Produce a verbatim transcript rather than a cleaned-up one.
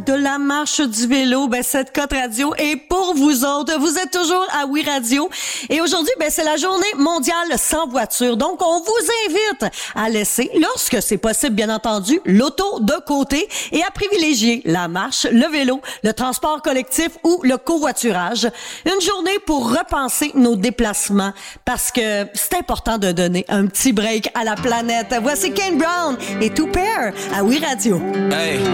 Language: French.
de la marche du vélo, ben cette cote radio est pour vous autres. Vous êtes toujours à Oui Radio. Et aujourd'hui, ben c'est la journée mondiale sans voiture. Donc, on vous invite à laisser, lorsque c'est possible, bien entendu, l'auto de côté et à privilégier la marche, le vélo, le transport collectif ou le covoiturage. Une journée pour repenser nos déplacements parce que c'est important de donner un petit break à la planète. Voici Kane Brown et Two Pair à Oui Radio. Hey.